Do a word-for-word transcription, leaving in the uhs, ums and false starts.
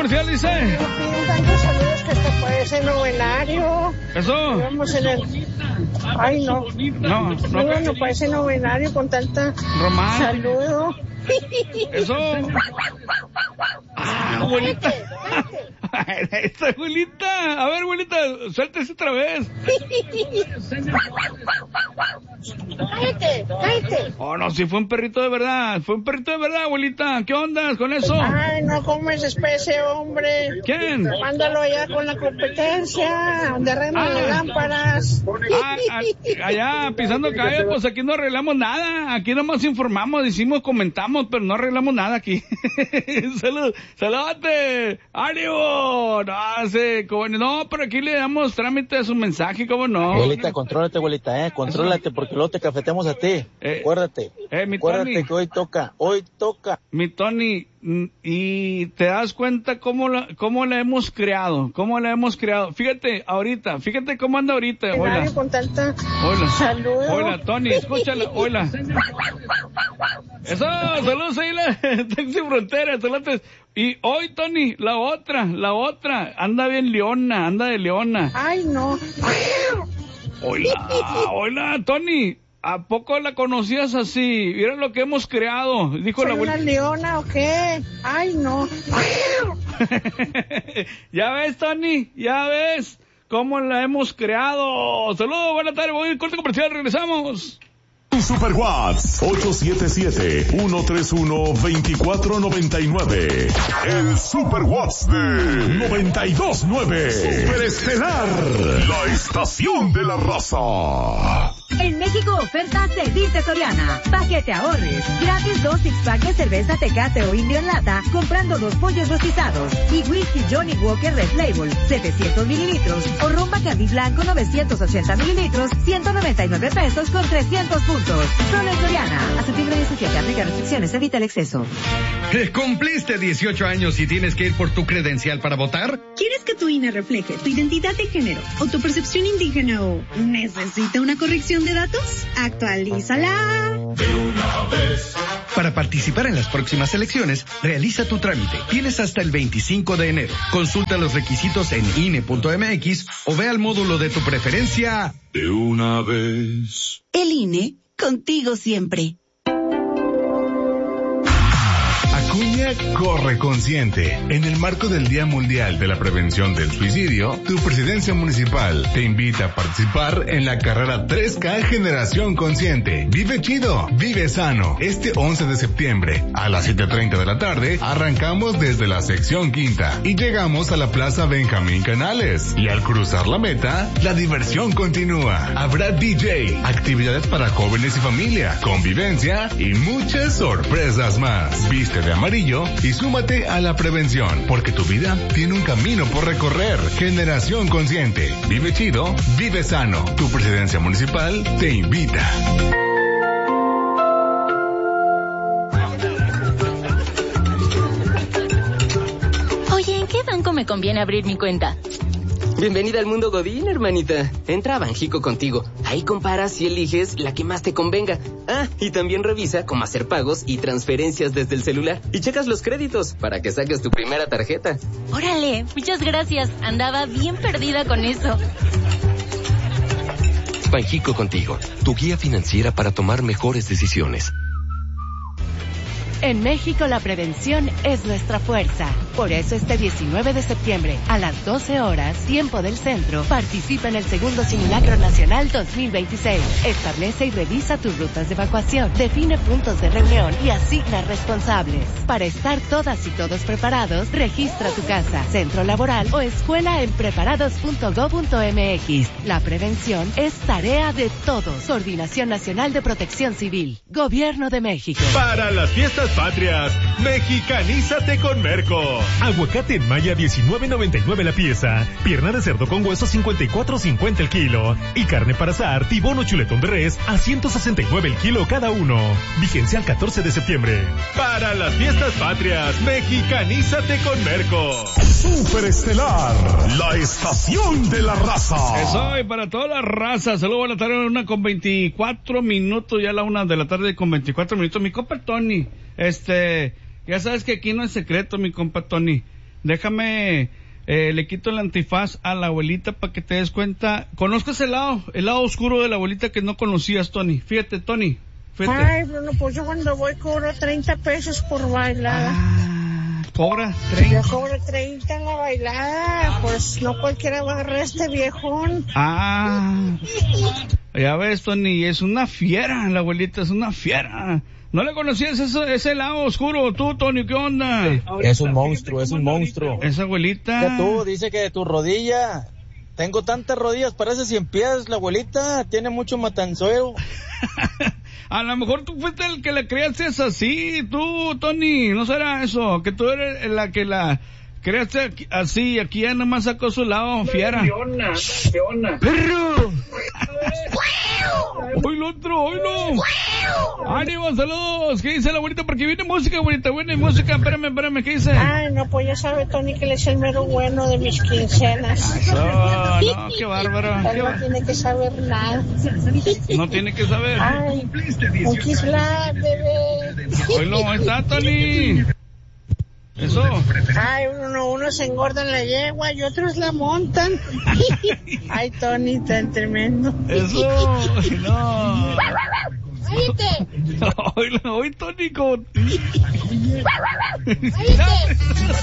comercial, dice. Piden tantos saludos que te parece novenario. Eso. Vamos en el... Ay, no. No, no. No, no parece novenario con tanta Román. saludo. Eso. Ah, abuelita. Esta abuelita. A ver, abuelita, suéltese otra vez. Cállate, cállate. Oh, no, si fue un perrito de verdad. Fue un perrito de verdad, abuelita. ¿Qué onda con eso? Ay, no comes especie, hombre. ¿Quién? Mándalo allá con la competencia, donde arreglan Ah. las lámparas. Ah, a- allá, pisando calle, pues aquí no arreglamos nada. Aquí nomás informamos, decimos, comentamos, pero no arreglamos nada aquí. Salud, saludate, ánimo. No, sé, cómo- no, pero aquí le damos trámite a su mensaje, ¿cómo no? Abuelita, contrólate, abuelita, eh, contrólate, porque luego te cafeteamos a ti. Eh, Acuérdate, eh, mi acuérdate Tony. que hoy toca, hoy toca. Mi Tony, mm, y te das cuenta cómo la, cómo la hemos creado, cómo la hemos creado. Fíjate, ahorita, fíjate cómo anda ahorita. Hola, Novenario con tanta hola, saludo. hola, Tony, escúchala, hola. Eso, saludos ahí la Taxi Frontera, saludos. Y hoy, Tony, la otra, la otra, anda bien leona, anda de leona. Ay, no. Hola, hola, Tony. ¿A poco la conocías así? Mira lo que hemos creado, dijo ¿Soy la una abuela. leona o qué? Ay, no. Ya ves, Tony, ya ves cómo la hemos creado. Saludos, buenas tardes, voy a ir corte comercial, regresamos. Super Watts ocho siete siete, uno tres uno, dos cuatro nueve nueve. El Super Watts de noventa y dos nueve. Superestelar, la estación de la raza. En México, ofertas de Dice Soriana. Pa' que te ahorres. Gratis dos six pack de cerveza Tecate o Indio en lata, comprando dos pollos rostizados. Y whisky Johnny Walker Red Label, setecientos mililitros. O ron Bacardi Blanco, novecientos ochenta mililitros, ciento noventa y nueve pesos con trescientos puntos. Solo en Soriana. A septiembre diecisiete, aplica restricciones, evita el exceso. ¿Cumpliste dieciocho años y tienes que ir por tu credencial para votar? ¿Quieres que tu I N E refleje tu identidad de género o tu percepción indígena o necesita una corrección de datos? Actualízala. Para participar en las próximas elecciones, realiza tu trámite. Tienes hasta el veinticinco de enero. Consulta los requisitos en I N E punto M X o ve al módulo de tu preferencia. De una vez. El I N E, contigo siempre. Acuña corre consciente. En el marco del Día Mundial de la Prevención del Suicidio, tu presidencia municipal te invita a participar en la carrera tres K Generación Consciente. Vive chido, vive sano. Este once de septiembre, a las siete treinta de la tarde, arrancamos desde la sección quinta y llegamos a la Plaza Benjamín Canales. Y al cruzar la meta, la diversión continúa. Habrá D J, actividades para jóvenes y familia, convivencia y muchas sorpresas más. Viste de amarillo y súmate a la prevención, porque tu vida tiene un camino por recorrer. Generación Consciente. Vive chido, vive sano. Tu presidencia municipal te invita. Oye, ¿en qué banco me conviene abrir mi cuenta? Bienvenida al mundo Godín, hermanita. Entra a Banjico Contigo. Ahí comparas y eliges la que más te convenga. Ah, y también revisa cómo hacer pagos y transferencias desde el celular. Y checas los créditos para que saques tu primera tarjeta. Órale, muchas gracias. Andaba bien perdida con eso. Banjico Contigo, tu guía financiera para tomar mejores decisiones. En México la prevención es nuestra fuerza. Por eso este diecinueve de septiembre, a las doce horas, tiempo del centro, participa en el segundo Simulacro Nacional dos mil veintiséis. Establece y revisa tus rutas de evacuación, define puntos de reunión y asigna responsables. Para estar todas y todos preparados, registra tu casa, centro laboral o escuela en preparados punto gob punto m x. La prevención es tarea de todos. Coordinación Nacional de Protección Civil. Gobierno de México. Para las fiestas patrias, mexicanízate con Merco. Aguacate en Maya diecinueve noventa y nueve la pieza, pierna de cerdo con hueso cincuenta y cuatro cincuenta el kilo y carne para asar tibón o chuletón de res a ciento sesenta y nueve el kilo cada uno. Vigencia al catorce de septiembre. Para las fiestas patrias, mexicanízate con Merco. Superestelar, la estación de la raza. Eso, y para toda la raza. Saludos, buenas tardes, una con veinticuatro minutos, ya la una de la tarde con veinticuatro minutos. Mi compa Tony, este, ya sabes que aquí no es secreto, mi compa Tony. déjame, eh, le quito el antifaz a la abuelita para que te des cuenta. ¿Conozcas el lado, el lado oscuro de la abuelita que no conocías, Tony? Fíjate, Tony. Fíjate. Ay, Bruno, pues yo cuando voy cobro treinta pesos por bailada. Ah, ¿cobra treinta? Yo cobro treinta en la bailada, pues no cualquiera va a agarrar este viejón. Ah, ya ves, Tony, es una fiera, la abuelita es una fiera. ¿No le conocías ese, ese lado oscuro tú, Tony? ¿Qué onda? Es un monstruo, es un monstruo. Esa abuelita. Ya tú, dice que de tu rodilla, tengo tantas rodillas, parece cien pies, la abuelita tiene mucho matanzuelo. A lo mejor tú fuiste el que la creaste así, tú, Tony, ¿no será eso? Que tú eres la que la creaste así, aquí ya nomás sacó su lado fiera. Fiona, Fiona. ¡Perro! ¡Hoy lo otro, hoy lo! ¡Ánimo, saludos! ¿Qué dice la abuelita? Porque viene música, abuelita, viene música. Espérame, espérame, ¿qué dice? Ay, no, pues ya sabe, Tony, que él es el mero bueno de mis quincenas. Eso, no, qué bárbaro. Él no tiene que saber nada. No tiene que saber. Ay, un kiss black, bebé. Oílo, ahí está, Tony. Eso. Ay, uno, unos engordan la yegua y otros la montan. Ay, Tony, tan tremendo. Eso, no. ¡Cállate! Hoy, hoy, Tony, con... ¡Cállate!